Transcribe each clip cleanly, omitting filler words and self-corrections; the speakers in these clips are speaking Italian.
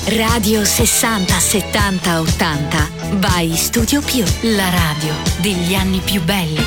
Radio 60 70 80 by Studio Più, la radio degli anni più belli.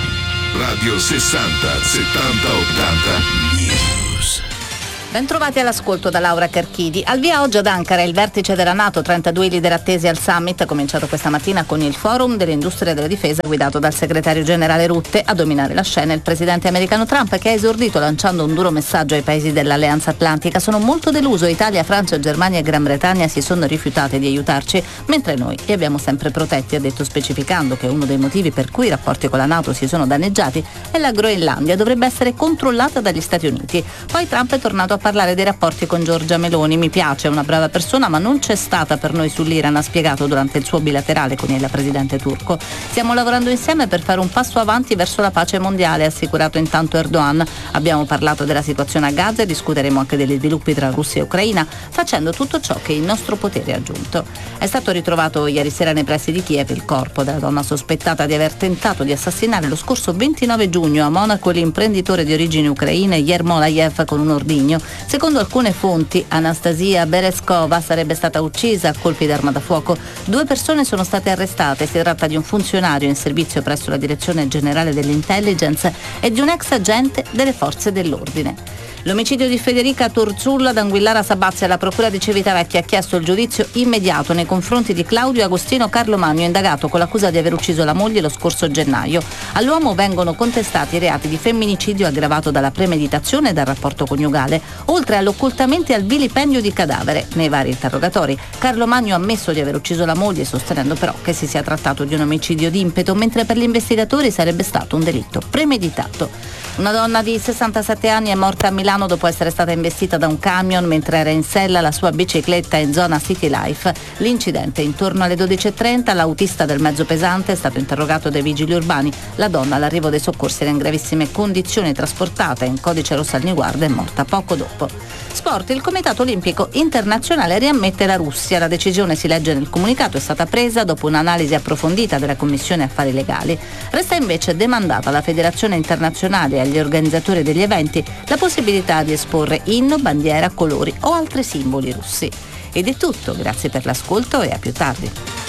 Radio 60 70 80 News. Bentrovati all'ascolto da Laura Carchidi. Al via oggi ad Ankara il vertice della NATO, 32 leader attesi al summit, cominciato questa mattina con il forum dell'industria della difesa guidato dal segretario generale Rutte. A dominare la scena il presidente americano Trump, che ha esordito lanciando un duro messaggio ai paesi dell'Alleanza Atlantica. Sono molto deluso, Italia, Francia, Germania e Gran Bretagna si sono rifiutate di aiutarci, mentre noi li abbiamo sempre protetti, ha detto, specificando che uno dei motivi per cui i rapporti con la NATO si sono danneggiati è la Groenlandia, dovrebbe essere controllata dagli Stati Uniti. Poi Trump è tornato a parlare dei rapporti con Giorgia Meloni. Mi piace, è una brava persona, ma non c'è stata per noi sull'Iran, ha spiegato durante il suo bilaterale con il presidente turco. Stiamo lavorando insieme per fare un passo avanti verso la pace mondiale, ha assicurato intanto Erdogan. Abbiamo parlato della situazione a Gaza e discuteremo anche degli sviluppi tra Russia e Ucraina, facendo tutto ciò che in nostro potere, ha aggiunto. È stato ritrovato ieri sera nei pressi di Kiev il corpo della donna sospettata di aver tentato di assassinare lo scorso 29 giugno a Monaco l'imprenditore di origini ucraine Yermolayev con un ordigno. Secondo alcune fonti, Anastasia Berezkova sarebbe stata uccisa a colpi d'arma da fuoco. 2 persone sono state arrestate. Si tratta di un funzionario in servizio presso la Direzione Generale dell'Intelligence e di un ex agente delle forze dell'ordine. L'omicidio di Federica Torzulla ad Anguillara Sabazia, la procura di Civitavecchia ha chiesto il giudizio immediato nei confronti di Claudio Agostino Carlo Magno, indagato con l'accusa di aver ucciso la moglie lo scorso gennaio. All'uomo vengono contestati i reati di femminicidio aggravato dalla premeditazione e dal rapporto coniugale, oltre all'occultamento e al vilipendio di cadavere. Nei vari interrogatori Carlo Magno ha ammesso di aver ucciso la moglie, sostenendo però che si sia trattato di un omicidio d'impeto, mentre per gli investigatori sarebbe stato un delitto premeditato. Una donna di 67 anni è morta a Milano dopo essere stata investita da un camion mentre era in sella alla sua bicicletta in zona City Life. L'incidente intorno alle 12:30, l'autista del mezzo pesante è stato interrogato dai vigili urbani. La donna all'arrivo dei soccorsi era in gravissime condizioni, trasportata in codice rosso al Niguarda, è morta poco dopo. Sport, il Comitato Olimpico Internazionale riammette la Russia. La decisione, si legge nel comunicato, è stata presa dopo un'analisi approfondita della Commissione Affari Legali. Resta invece demandata alla Federazione Internazionale e agli organizzatori degli eventi la possibilità di esporre inno, bandiera, colori o altri simboli russi. Ed è tutto, grazie per l'ascolto e a più tardi.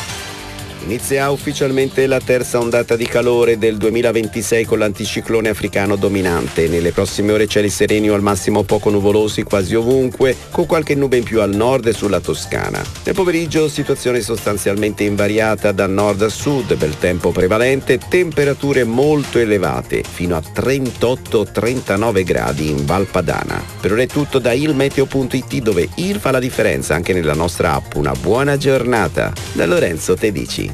Inizia ufficialmente la terza ondata di calore del 2026 con l'anticiclone africano dominante. Nelle prossime ore cieli sereni o al massimo poco nuvolosi quasi ovunque, con qualche nube in più al nord e sulla Toscana. Nel pomeriggio situazione sostanzialmente invariata da nord a sud, bel tempo prevalente, temperature molto elevate, fino a 38-39 gradi in Val Padana. Per ora è tutto da ilmeteo.it, dove Il fa la differenza anche nella nostra app. Una buona giornata da Lorenzo Tedici.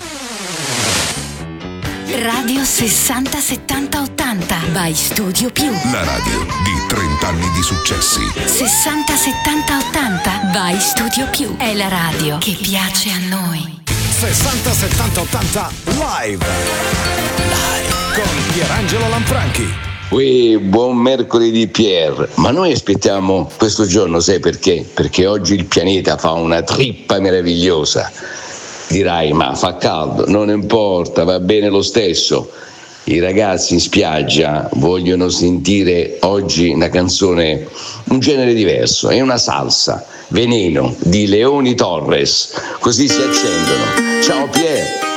Radio 60 70 80 by Studio Più, La radio di 30 anni di successi. 60 70 80 by Studio Più è la radio che piace a noi. 60 70 80 live con Pierangelo Lanfranchi. Buon mercoledì Pier, ma noi aspettiamo questo giorno, sai perché? Perché oggi il pianeta fa una trippa meravigliosa. Dirai, ma fa caldo, non importa, va bene lo stesso. I ragazzi in spiaggia vogliono sentire oggi una canzone, un genere diverso, è una salsa, Veneno di Leoni Torres, così si accendono. Ciao Pier.